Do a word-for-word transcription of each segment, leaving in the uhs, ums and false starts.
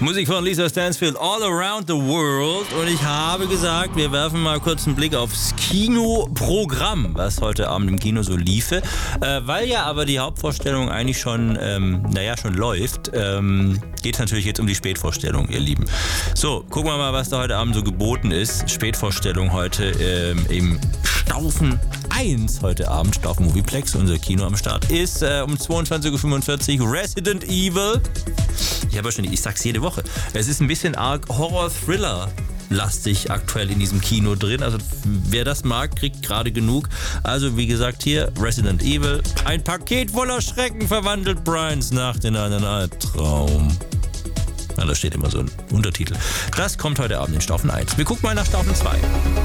Musik von Lisa Stansfield, All Around the World. Und ich habe gesagt, wir werfen mal kurz einen Blick aufs Kinoprogramm, was heute Abend im Kino so liefe. Äh, weil ja aber die Hauptvorstellung eigentlich schon, ähm, naja, schon läuft, ähm, geht es natürlich jetzt um die Spätvorstellung, ihr Lieben. So, gucken wir mal, was da heute Abend so geboten ist. Spätvorstellung heute ähm, im Staufen eins heute Abend, Staufen Movieplex, unser Kino am Start, ist äh, um zweiundzwanzig Uhr fünfundvierzig Resident Evil. Ich habe ja schon, ich sag's jede Woche, es ist ein bisschen arg Horror-Thriller-lastig aktuell in diesem Kino drin. Also wer das mag, kriegt gerade genug. Also wie gesagt hier, Resident Evil. Ein Paket voller Schrecken verwandelt Brians Nacht in einen Albtraum. Ja, da steht immer so ein Untertitel. Das kommt heute Abend in Staufen eins. Wir gucken mal nach Staufen zwei.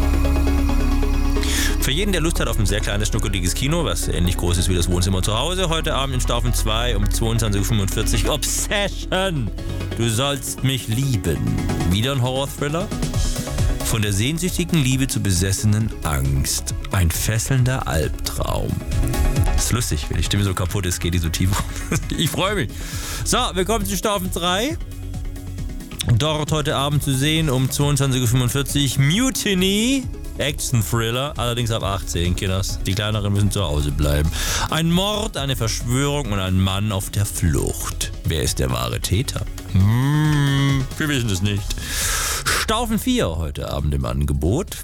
Für jeden, der Lust hat auf ein sehr kleines, schnuckeliges Kino, was ähnlich groß ist wie das Wohnzimmer zu Hause, heute Abend in Staufen zwei um zweiundzwanzig Uhr fünfundvierzig Obsession. Du sollst mich lieben. Wieder ein Horror-Thriller? Von der sehnsüchtigen Liebe zur besessenen Angst. Ein fesselnder Albtraum. Das ist lustig, wenn die Stimme so kaputt ist, geht die so tief. Ich freue mich. So, wir kommen zu Staufen drei. Dort heute Abend zu sehen um zweiundzwanzig Uhr fünfundvierzig Mutiny. Action-Thriller, allerdings ab achtzehn, Kinders. Die Kleineren müssen zu Hause bleiben. Ein Mord, eine Verschwörung und ein Mann auf der Flucht. Wer ist der wahre Täter? Hm, wir wissen es nicht. Staufen vier heute Abend im Angebot.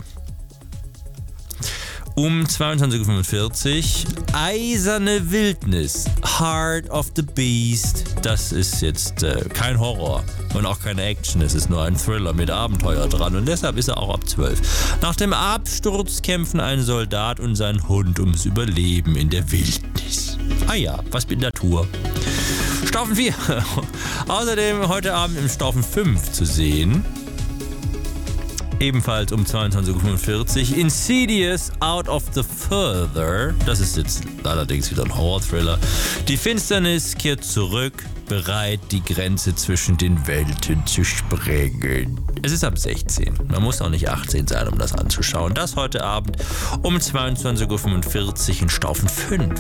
Um zweiundzwanzig Uhr fünfundvierzig Eiserne Wildnis, Heart of the Beast. Das ist jetzt äh, kein Horror und auch keine Action. Es ist nur ein Thriller mit Abenteuer dran und deshalb ist er auch ab zwölf. Nach dem Absturz kämpfen ein Soldat und sein Hund ums Überleben in der Wildnis. Ah ja, was mit Natur. Staufen vier. Außerdem heute Abend im Staufen fünf zu sehen. Ebenfalls um zweiundzwanzig Uhr fünfundvierzig Insidious Out of the Further. Das ist jetzt allerdings wieder ein Horror-Thriller. Die Finsternis kehrt zurück, bereit, die Grenze zwischen den Welten zu sprengen. Es ist ab sechzehn. Man muss auch nicht achtzehn sein, um das anzuschauen. Das heute Abend um zweiundzwanzig Uhr fünfundvierzig in Staufen fünf.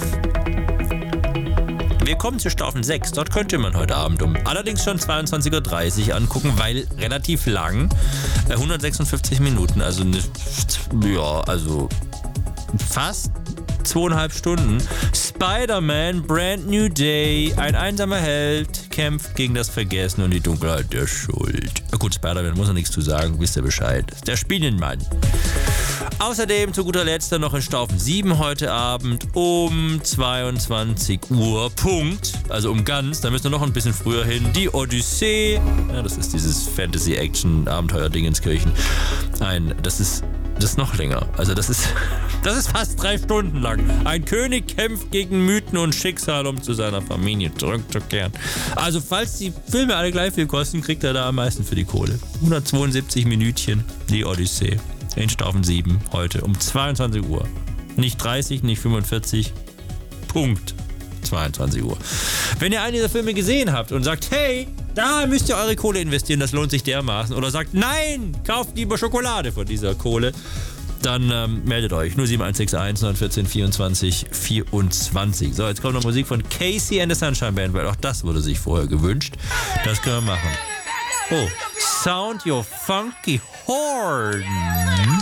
Wir kommen zu Staufen sechs. Dort könnte man heute Abend um allerdings schon zweiundzwanzig Uhr dreißig angucken, weil relativ lang, äh, hundertsechsundfünfzig Minuten, also eine, ja, also fast zweieinhalb Stunden. Spider-Man Brand New Day. Ein einsamer Held kämpft gegen das Vergessen und die Dunkelheit der Schuld. Na gut, Spider-Man muss noch nichts zu sagen, wisst ihr Bescheid. Der Spinnenmann. Außerdem zu guter Letzt dann noch in Staufen sieben heute Abend um zweiundzwanzig Uhr Punkt, also um ganz, da müssen wir noch ein bisschen früher hin, die Odyssee, ja, das ist dieses Fantasy-Action-Abenteuer-Dingenskirchen, ein, das ist, das ist noch länger, also das ist, das ist fast drei Stunden lang. Ein König kämpft gegen Mythen und Schicksal, um zu seiner Familie zurückzukehren. Also falls die Filme alle gleich viel kosten, kriegt er da am meisten für die Kohle. hundertzweiundsiebzig Minütchen, die Odyssee. In Staufen sieben heute um zweiundzwanzig Uhr. Nicht dreißig, nicht fünfundvierzig. Punkt. zweiundzwanzig Uhr. Wenn ihr einen dieser Filme gesehen habt und sagt, hey, da müsst ihr eure Kohle investieren, das lohnt sich dermaßen. Oder sagt, nein, kauft lieber Schokolade von dieser Kohle. Dann ähm, meldet euch. null sieben eins sechs eins neun eins vier vierundzwanzig vierundzwanzig. So, jetzt kommt noch Musik von Casey and the Sunshine Band, weil auch das wurde sich vorher gewünscht. Das können wir machen. Oh, Sound Your Funky Horn.